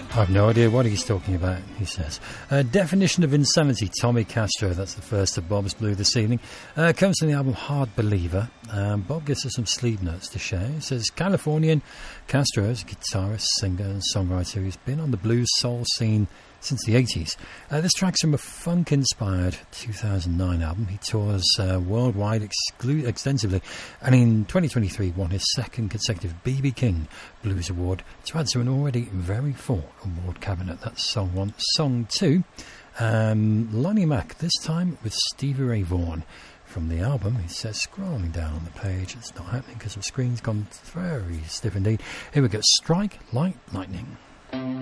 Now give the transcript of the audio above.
I've no idea what he's talking about, he says. Definition of Insanity, Tommy Castro. That's the first of Bob's Blue this evening. Comes from the album Hard Believer. Bob gives us some sleeve notes to share. He says, Californian, Castro is a guitarist, singer and songwriter who's been on the blues soul scene since the 80s. This track's from a funk-inspired 2009 album. He tours worldwide extensively, and in 2023 won his second consecutive B.B. King Blues Award to add to an already very full award cabinet. That's Song 1. Song 2, Lonnie Mac, this time with Stevie Ray Vaughan. From the album, he says, scrolling down the page, it's not happening because the screen's gone very stiff indeed. Here we go, Strike Like Lightning.